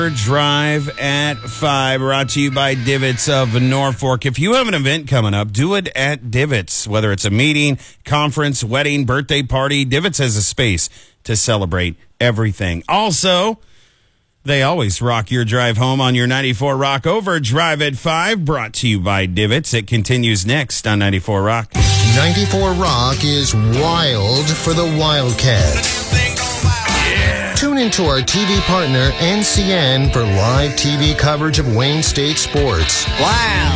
Drive at 5, brought to you by Divots of Norfolk. If you have an event coming up, do it at Divots. Whether it's a meeting, conference, wedding, birthday party, Divots has a space to celebrate everything. Also, they always rock your drive home on your 94 Rock Overdrive at 5, brought to you by Divots. It continues next on 94 Rock. 94 Rock is wild for the Wildcat. Tune into our TV partner, NCN, for live TV coverage of Wayne State sports. Wow.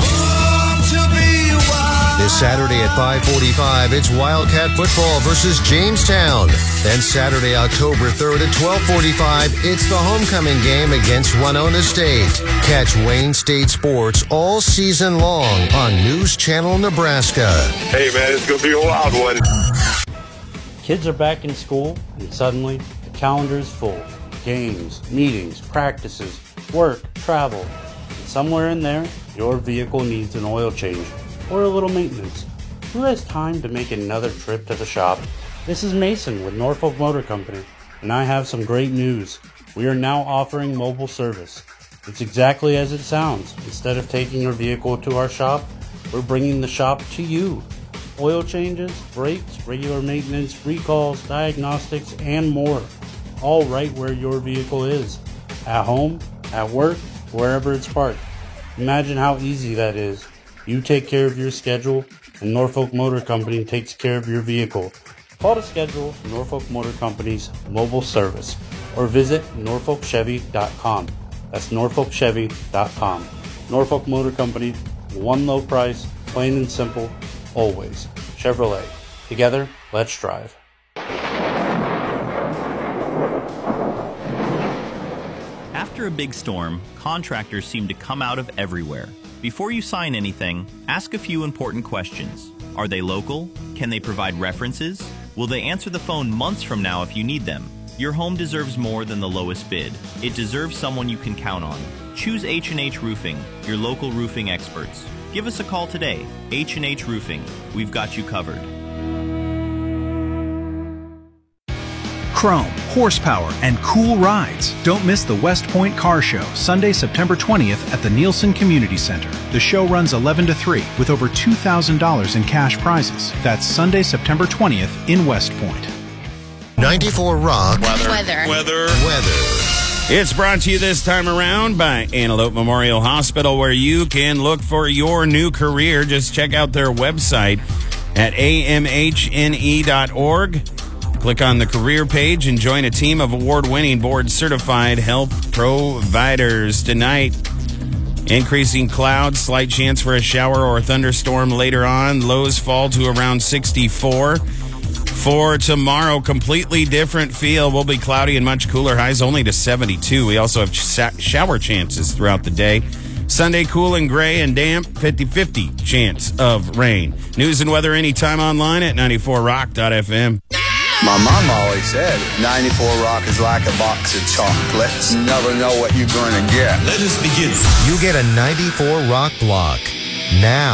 This Saturday at 5:45, it's Wildcat football versus Jamestown. Then Saturday, October 3rd at 12:45, it's the homecoming game against Winona State. Catch Wayne State sports all season long on News Channel Nebraska. Hey, man, it's going to be a wild one. Kids are back in school, and suddenly the calendar is full. Games, meetings, practices, work, travel. And somewhere in there, your vehicle needs an oil change or a little maintenance. Who has time to make another trip to the shop? This is Mason with Norfolk Motor Company, and I have some great news. We are now offering mobile service. It's exactly as it sounds. Instead of taking your vehicle to our shop, we're bringing the shop to you. Oil changes, brakes, regular maintenance, recalls, diagnostics, and more. All right where your vehicle is. At home, at work, wherever it's parked. Imagine how easy that is. You take care of your schedule, and Norfolk Motor Company takes care of your vehicle. Call to schedule Norfolk Motor Company's mobile service or visit norfolkchevy.com. That's norfolkchevy.com. Norfolk Motor Company, one low price, plain and simple, always. Chevrolet. Together, let's drive. After a big storm, contractors seem to come out of everywhere. Before you sign anything, ask a few important questions. Are they local? Can they provide references? Will they answer the phone months from now if you need them? Your home deserves more than the lowest bid. It deserves someone you can count on. Choose H&H Roofing, your local roofing experts. Give us a call today. H&H Roofing. We've got you covered. Chrome, horsepower, and cool rides. Don't miss the West Point Car Show, Sunday, September 20th at the Nielsen Community Center. The show runs 11 to 3 with over $2,000 in cash prizes. That's Sunday, September 20th in West Point. 94 Rock. Weather. It's brought to you this time around by Antelope Memorial Hospital, where you can look for your new career. Just check out their website at amhne.org. Click on the career page and join a team of award-winning board-certified health providers. Tonight, increasing clouds, slight chance for a shower or thunderstorm later on. Lows fall to around 64. For tomorrow, completely different feel. Will be cloudy and much cooler. Highs only to 72. We also have shower chances throughout the day. Sunday, cool and gray and damp, 50-50 chance of rain. News and weather anytime online at 94rock.fm. My mom always said 94 Rock is like a box of chocolates. You never know what you're going to get. Let us begin. You get a 94 Rock block now.